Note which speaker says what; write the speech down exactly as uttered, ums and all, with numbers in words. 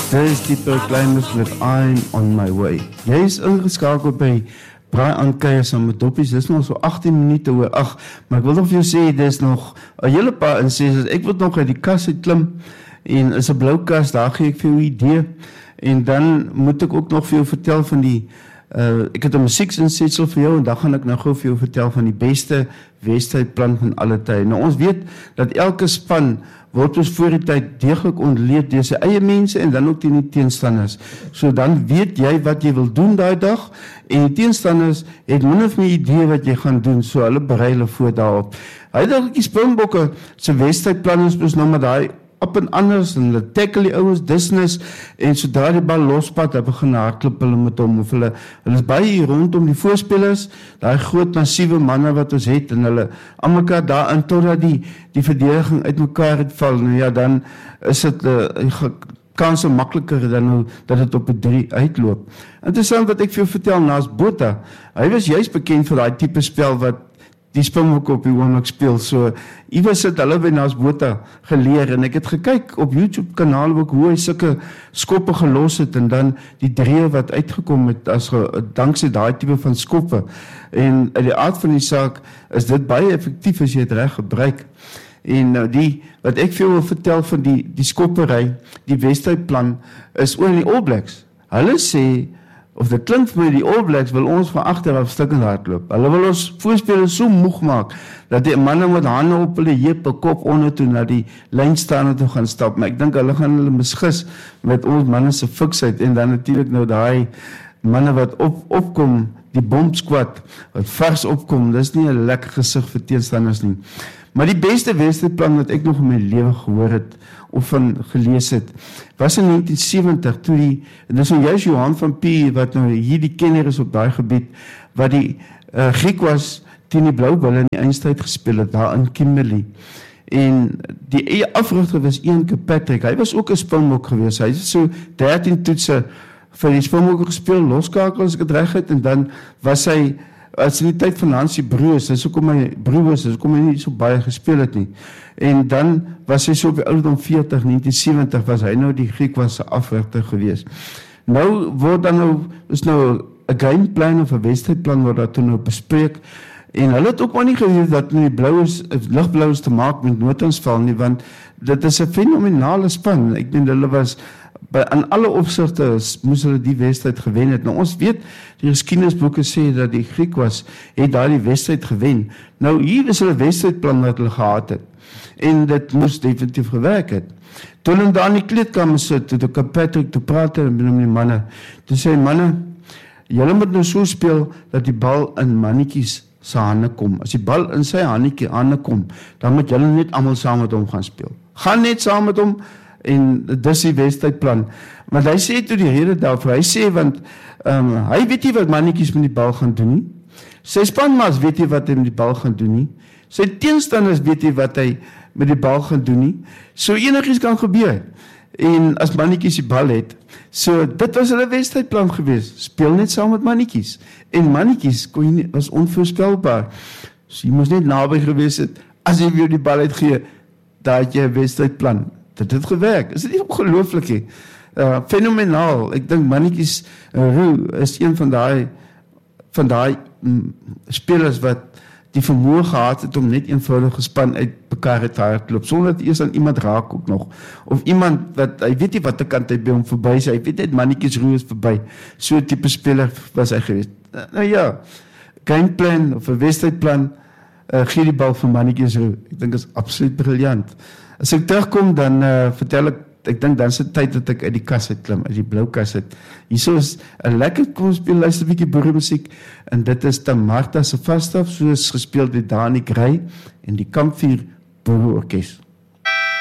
Speaker 1: Dis die Proclaimers met I'm on my way. Jy is ingeskakeld by Braai aan Kuier saam met Doppies. Dis nog so agttien minute oor ag, maar ek wil nog vir jou sê, dis nog 'n hele paar insies. Ek wil nog uit die kas uit klim en is 'n blou kas, daar gee ek vir jou 'n idee. En dan moet ek ook nog vir jou vertel van die Uh, ek het 'n musiekinsetsel vir jou en dan gaan ek nou gou vir jou vertel van die beste wedstrydplan van alle tye. Nou ons weet dat elke span word ons voor die tyd deeglik ontleed deur sy eie mense en dan ook teen die teenstanders. So dan weet jy wat jy wil doen daai dag en die teenstanders het min of meer idee wat jy gaan doen, so hulle berei hulle voor daarop. Huidige die Springbokke se wedstrydplan is dus nou met daai op en anders en hulle tackle die ouens disnus en sodra die bal lospad, hulle begin hardloop hulle met hom of hulle hulle is baie rondom die voorspelers, daai groot massiewe manne wat ons het en hulle almekaar daarin totdat die die verdediging uitmekaar uitval. Nou ja, dan is dit 'n uh, kanse makliker dan nou dat dit op 'n drie uitloop. Interessant wat ek vir jou vertel, naas Botha, hy was juist bekend vir daai tipe spel wat die Springbokke op die oomblik speel, so iewers het hulle by naas Botha geleer en ek het gekyk op YouTube kanaal ook hoe hy sulke skoppe gelos het en dan die drie wat uitgekom het as danksy daai tipe van skoppe. En uit die aard van die saak is dit baie effektief as jy dit reg gebruik. En nou die wat ek vir jou wil vertel van die die skoppery, die wedstrydplan is oor die All Blacks. Hulle sê of dit klink vir my die All Blacks wil ons van agteraf stukkend hardloop. Hulle wil ons voorspelers so moeg maak dat die manne met hande op hulle heupe kop onder toe na die lyn staan toe gaan stap. Maar ek dink hulle gaan hulle misgis met ons manne se fiksheid en dan natuurlik nou daai manne wat op opkom, die bomb squad wat vars opkom. Dis nie 'n lekker gesig vir teenstanders nie. Maar die beste wedstrydplan wat ek nog in my lewe gehoor het of van gelees het, was in negentien sewentig toe die, en dis nou juist Johan van Pier wat nou hier die kenner is op daai gebied, wat die uh, Griek was teen die Blou Bulle in die eindstryd gespeel het daar in Kimberley. En die afrigter was Ian Kirkpatrick. Hy was ook 'n Springbok gewees. Hy het so dertien toetse vir die Springbokke gespeel, loskakel as ek dit reg het, en dan was hy as in die tyd van Hansie Broos, dis hoekom my Broos, dis hoekom hy nie so baie gespeel het nie. En dan was hy so op die ouderdom veertig, negentien sewentig was hy nou die Griek was se afrigter gewees. Nou word dan nou is nou 'n gameplan of 'n wedstrydplan word daar toe nou bespreek. En hulle het ook maar nie geweet dat die Blouers, ligblouers te maak met Noordansval nie, want dit is 'n fenominale span. Ek dink hulle was by aan alle opsigte moes hulle die wedstryd gewen het. Nou ons weet die geskiedenisboeke sê dat die Griek was het daardie wedstryd gewen. Nou hier is hulle wedstrydplan wat hulle gehad het. En dit moes definitief gewerk het. Toe hulle daar in die kleedkamer sit, toe Kirkpatrick te praat met die manne. Toe sê manne, julle moet nou so speel dat die bal in mannetjies se hande kom. As die bal in sy handjie hande kom, dan moet julle net almal saam met hom gaan speel. Gaan net saam met hom en dis die wedstrydplan. Maar hy sê toe die rede daarvoor, hy sê want um, hy weet nie wat mannetjies met die bal gaan doen nie. Sy spanmaats weet nie wat hy met die bal gaan doen nie. Sy teenstanders weet nie wat hy met die bal gaan doen nie. So enigiets kan gebeur. En as mannetjies die bal het, so dit was hulle wedstrydplan gewees. Speel net saam met mannetjies. En mannetjies kon jy nie, was onvoorspelbaar. So jy moes net naby gewees het as jy weer die bal uitgee, daar het jy 'n wedstrydplan. Dit het gewerk. Is dit nie ongelooflik nie? Uh, fenomenaal. Ek dink mannetjies uh, Roux is een van daai van daai mm, spelers wat die vermoë gehad het om net eenvoudig gespan uit mekaar te hardloop sonder dat eers aan iemand raak ook nog. Of iemand wat hy weet nie wat te kant hy by hom verby is. Hy weet net mannetjies Roux is verby. So 'n tipe speler was hy geweest. Uh, nou ja, gameplan of 'n wedstrydplan uh, gee die bal vir mannetjies Roux. Ek dink is absoluut briljant. As ek terugkom, dan uh, vertel ek, ek dink dan is dit tyd dat ek uit die kas uit klim, uit die blou kas uit. Hierso is 'n lekker kom speel, luister 'n bietjie boeremusiek, en dit is Tamarta se Vastaf, soos gespeel deur Dani Gray en die Kampvuur Boereorkes.